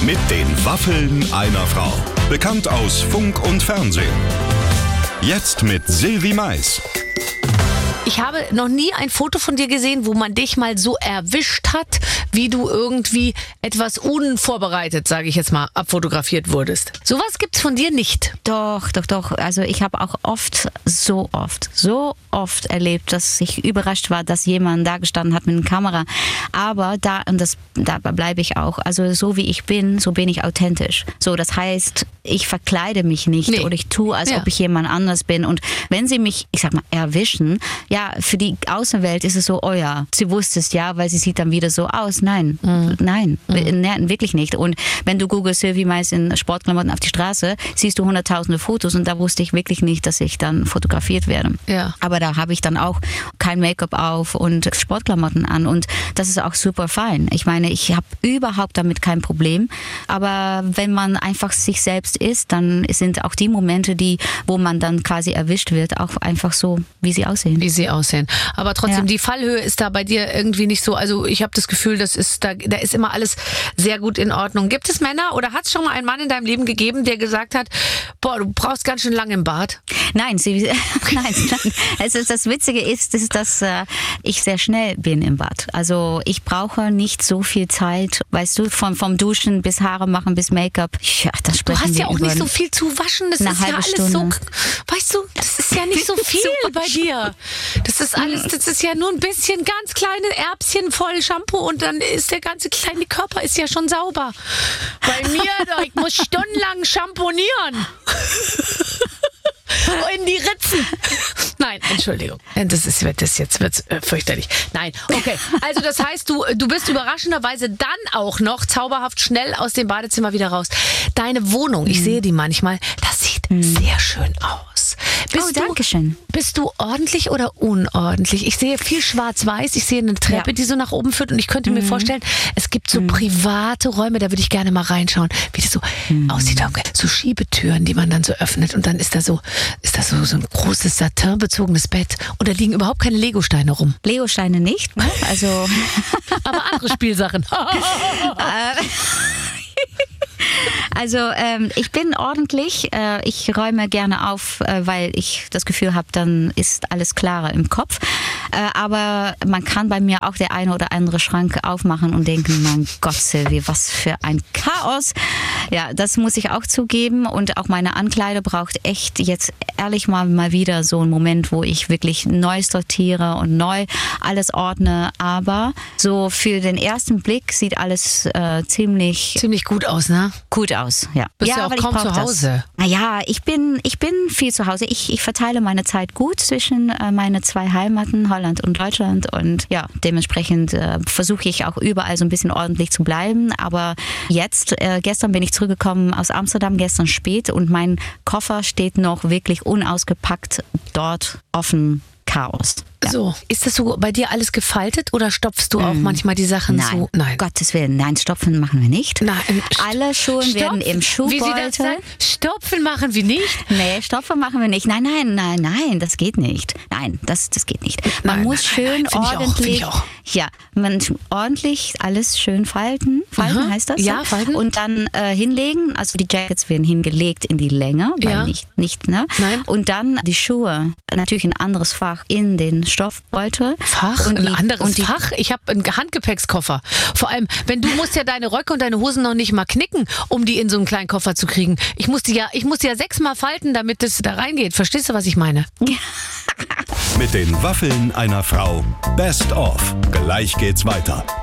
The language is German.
Mit den Waffeln einer Frau. Bekannt aus Funk und Fernsehen. Jetzt mit Sylvie Mais. Ich habe noch nie ein Foto von dir gesehen, wo man dich mal so erwischt hat, wie du irgendwie etwas unvorbereitet, sage ich jetzt mal, abfotografiert wurdest. Sowas gibt's von dir nicht. Doch. Also ich habe auch so oft erlebt, dass ich überrascht war, dass jemand da gestanden hat mit einer Kamera. Aber da bleibe ich auch. Also so wie ich bin, so bin ich authentisch. So, das heißt, ich verkleide mich nicht oder ich tue, als ob ich jemand anders bin. Und wenn sie mich, ich sag mal, erwischen, ja, für die Außenwelt ist es so, oh ja, sie wusste es ja, weil sie sieht dann wieder so aus. Nein, wirklich nicht. Und wenn du googelst Sylvie Mais in Sportklamotten auf die Straße, siehst du hunderttausende Fotos und da wusste ich wirklich nicht, dass ich dann fotografiert werde. Ja. Aber da habe ich dann auch kein Make-up auf und Sportklamotten an und das ist auch super fein. Ich meine, ich habe überhaupt damit kein Problem, aber wenn man einfach sich selbst ist, dann sind auch die Momente, wo man dann quasi erwischt wird, auch einfach so, wie sie aussehen. Aber trotzdem, die Fallhöhe ist da bei dir irgendwie nicht so, also ich habe das Gefühl, da ist immer alles sehr gut in Ordnung. Gibt es Männer oder hat es schon mal einen Mann in deinem Leben gegeben, der gesagt hat, boah, du brauchst ganz schön lange im Bad? Nein. Das Witzige ist, dass ich sehr schnell bin im Bad. Also ich brauche nicht so viel Zeit, weißt du, vom Duschen bis Haare machen bis Make-up. Ja, das sprechen du hast wir ja auch nicht so viel zu waschen, das ist ja alles Stunde. so, weißt du, das ist ja nicht so viel bei dir. Das ist alles, das ist ja nur ein bisschen ganz kleine Erbschen voll Shampoo und dann ist der ganze kleine Körper ist ja schon sauber. Bei mir, ich muss stundenlang shampoonieren. In die Ritzen. Nein, Entschuldigung. Das jetzt wird's fürchterlich. Nein, okay. Also das heißt, du bist überraschenderweise dann auch noch zauberhaft schnell aus dem Badezimmer wieder raus. Deine Wohnung, ich sehe die manchmal, das sieht sehr schön aus. Dankeschön. Bist du ordentlich oder unordentlich? Ich sehe viel schwarz-weiß, ich sehe eine Treppe, die so nach oben führt und ich könnte mir vorstellen, es gibt so private Räume, da würde ich gerne mal reinschauen, wie das so aussieht. So Schiebetüren, die man dann so öffnet und dann ist da so ein großes satinbezogenes Bett und da liegen überhaupt keine Legosteine rum. Legosteine nicht, ne? Also aber andere Spielsachen. Also ich bin ordentlich, ich räume gerne auf, weil ich das Gefühl habe, dann ist alles klarer im Kopf. Aber man kann bei mir auch der eine oder andere Schrank aufmachen und denken, mein Gott, Sylvie, was für ein Chaos. Ja, das muss ich auch zugeben und auch meine Ankleide braucht echt jetzt ehrlich mal wieder so einen Moment, wo ich wirklich neu sortiere und neu alles ordne. Aber so für den ersten Blick sieht alles ziemlich gut aus, ne? Gut aus, ja. Bist du auch kaum zu Hause? Naja, ich bin viel zu Hause. Ich verteile meine Zeit gut zwischen meine zwei Heimaten, Holland und Deutschland. Und ja, dementsprechend versuche ich auch überall so ein bisschen ordentlich zu bleiben. Aber jetzt, gestern bin ich zurückgekommen aus Amsterdam, gestern spät. Und mein Koffer steht noch wirklich unausgepackt dort offen. Chaos. Ja. So, ist das so bei dir alles gefaltet oder stopfst du auch manchmal die Sachen so? Nein, Gottes Willen, nein, stopfen machen wir nicht. Nein, alle Schuhe werden im Schuhbeutel. Wie Sie das sagen? Stopfen machen wir nicht? Nee, stopfen machen wir nicht. Nein, das geht nicht. Nein, das geht nicht. Man muss schön ordentlich, ordentlich alles schön falten. Falten heißt das? Ja, falten. Und dann hinlegen. Also die Jackets werden hingelegt in die Länge, weil nicht, ne? Nein. Und dann die Schuhe, natürlich ein anderes Fach in den Stoffbeutel. Ein anderes Fach? Ich habe einen Handgepäckskoffer. Vor allem, du musst ja deine Röcke und deine Hosen noch nicht mal knicken, um die in so einen kleinen Koffer zu kriegen. Ich muss die ja 6-mal falten, damit das da reingeht. Verstehst du, was ich meine? Ja. Mit den Waffeln einer Frau. Best of. Gleich geht's weiter.